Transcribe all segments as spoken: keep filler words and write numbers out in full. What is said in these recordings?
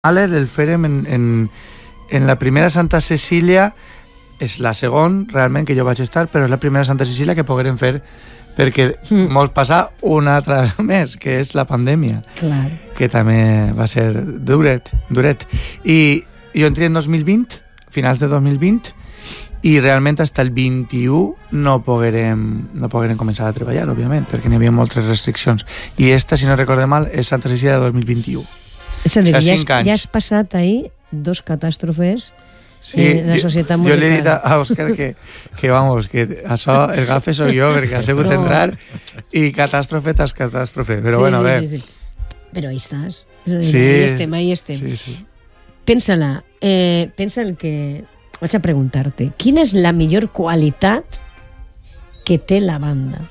el fèrem en, en, en la primera Santa Cecília, és la segona realment que jo vaig estar, però és la primera Santa Cecília que poguérem fer perquè mm. mos passa una altra més, que és la pandèmia. Clar. Que també va ser duret, duret. I jo entré en dos mil vint, finals de dos mil vint, i realment fins el vint-i-u no poguérem, no poguérem començar a treballar, òbviament, perquè n'hi havia moltes restriccions. I esta, si no recorde mal, és Santa Cecília de dos mil vint-i-u. És a dir, ja, has, ja has passat ahir dos catàstrofes sí, en la societat musical. Jo li he dit a Òscar que, que, vamos, que això, el gafe soy jo, perquè ha sigut no. entrar i catàstrofe tras catàstrofe. Però sí, bueno, sí, bé. Sí, sí. Però ahí estàs. Sí. Ahí estem, ahí estem. Sí, sí. Pensa-la, eh, pensa el que... Vaig a preguntar-te, quina és la millor qualitat que té la banda?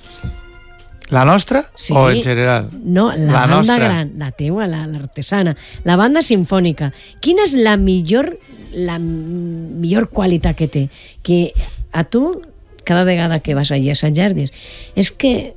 La nostra sí, o en general? No, la, la banda nostra. Gran, la teua, la, l'artesana, la banda sinfònica. Quina és la millor, la millor qualitat que té? Que a tu, cada vegada que vas allà a assajar, dius, és que...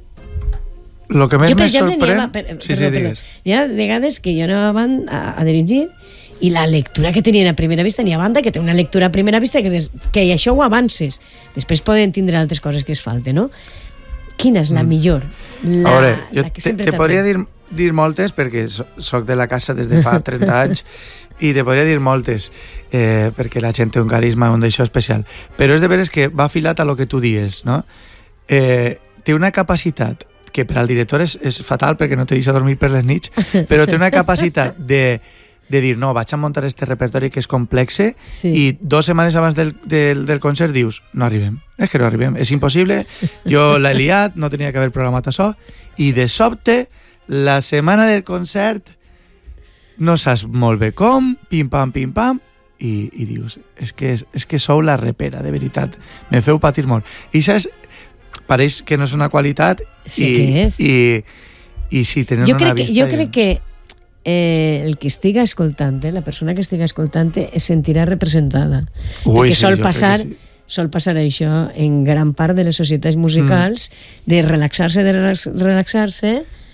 Lo que més jo, per me exemple, sorprèn... Anava, per, sí, perdó, sí, perdó. Hi ha vegades que jo anava a, a dirigir i la lectura que tenien a primera vista, n'hi ha banda que té una lectura a primera vista que, des, que això ho avances. Després poden tindre altres coses que es falten, no? Quina és la millor? La, a veure, jo la que te, te podria dir, dir moltes, perquè soc de la casa des de fa trenta anys, i te podria dir moltes, eh, perquè la gent té un carisma, un d'això especial. Però és de veres que va filat a lo que tu dies, no? Eh, té una capacitat, que per al director és, és fatal perquè no te deixa dormir per les nits, però té una capacitat de... de dir, no, vaig a muntar este repertori que és complexe sí. i dues setmanes abans del, del, del concert dius, no arribem, és que no arribem, és impossible, jo l'he liat, no tenia que haver programat això, i de sobte, la setmana del concert, no saps molt bé com, pim-pam, pim-pam, i, i dius, és que, és que sou la repera, de veritat, me feu patir molt. I saps, pareix que no és una qualitat, sí i, que és. I, i sí, tenen jo una crec vista... Que, jo crec que Eh, el que estiga escoltant, la persona que estiga escoltant es sentirà representada. Ui, perquè sí, sol passar, sí. sol passar això en gran part de les societats musicals, mm. de relaxar-se, de relax, relaxar-se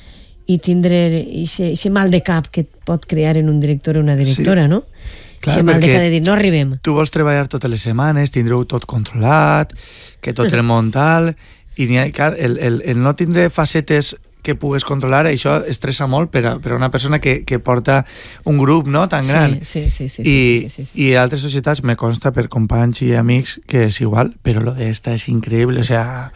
i tindre aquest mal de cap que et pot crear en un director o una directora, sí. no? Clar, mal de cap de dir, no arribem. Tu vols treballar totes les setmanes, tindreu tot controlat, que tot el món tal, i ha, clar, el, el, el no tindre facetes que pugues controlar, això estressa molt per a, per a una persona que, que porta un grup no tan gran. Sí, sí, sí, sí, I, sí, sí, sí. i altres societats me consta per companys i amics que és igual, però lo d'esta és increïble, o sea,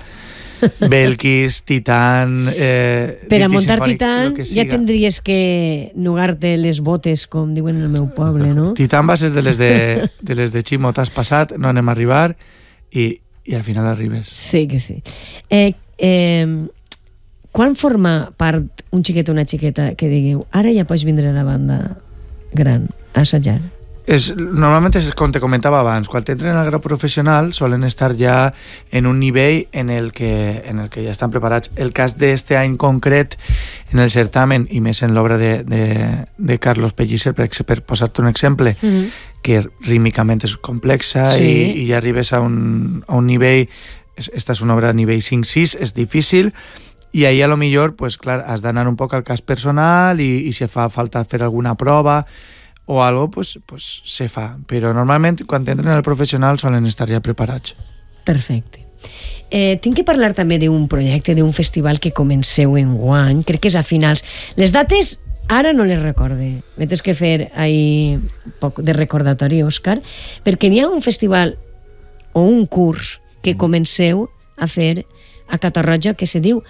Belkis, Titán... Eh, per a muntar Titán ja tindries que nugar-te les botes, com diuen en el meu poble, no? Titán va ser de les de, de, les de Ximo, t'has passat, no anem a arribar, i, i al final arribes. Sí que sí. Eh, eh, quan forma part un xiquet o una xiqueta que digueu, ara ja pots vindre a la banda gran a assajar? És, normalment és com te comentava abans, quan t'entren al grau professional solen estar ja en un nivell en el que, en el que ja estan preparats. El cas d'este any concret en el certamen, i més en l'obra de, de, de Carlos Pellicer, per, per posar-te un exemple, mm-hmm. que rítmicament és complexa, sí. i, i ja arribes a un, a un nivell, esta és una obra a nivell cinc sis, és difícil, i ahí a lo millor, pues clar, has d'anar un poc al cas personal i, i si fa falta fer alguna prova o algo, pues, pues se fa. Però normalment quan entren al professional solen estar ja preparats. Perfecte. Eh, tinc que parlar també d'un projecte, d'un festival que comenceu en guany, crec que és a finals. Les dates ara no les recorde. Me tens que fer ahí poc de recordatori, Òscar, perquè n'hi ha un festival o un curs que comenceu a fer a Catarroja que se diu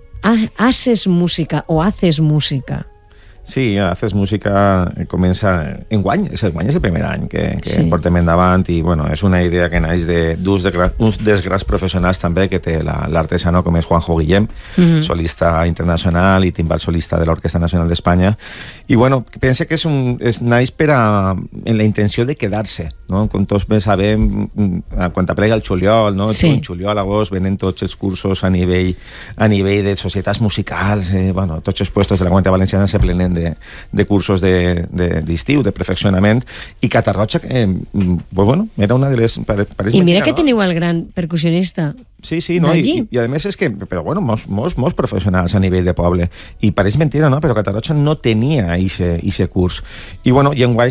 Haces Música o Haces Música. Sí, Haces Música comença en guany, és el guany és el primer any que, que sí. portem endavant i bueno, és una idea que naix de, d'uns de, dels grans professionals també que té la, l'artesano com és Juanjo Guillem, mm-hmm. solista internacional i timbal solista de l'Orquestra Nacional d'Espanya, i bueno, pense que és un, és, naix per a, en la intenció de quedar-se, no? Com tots bé sabem, quan t'aplega el juliol, no? Sí. En juliol, agost, venen tots els cursos a nivell, a nivell de societats musicals, eh, bueno, tots els puestos de la Comunitat Valenciana se plenen parlem de, de cursos de, de, d'estiu, de perfeccionament, i Catarroja, eh, pues bueno, era una de les... Pare, I mira mentira, que no? teniu el gran percussionista. Sí, sí, no? I, i a més és que, però bueno, molts, molts, molts professionals a nivell de poble, i pareix mentira, no? Però Catarroja no tenia ixe, ixe curs. I bueno, i en guai